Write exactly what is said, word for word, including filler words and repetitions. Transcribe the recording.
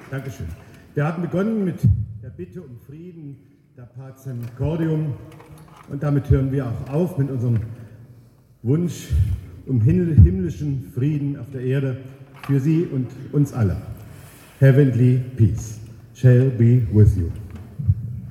Dankeschön. Wir hatten begonnen mit der Bitte um Frieden, der Pacem Cordium, und damit hören wir auch auf mit unserem Wunsch um himmlischen Frieden auf der Erde für Sie und uns alle. Heavenly peace shall be with you.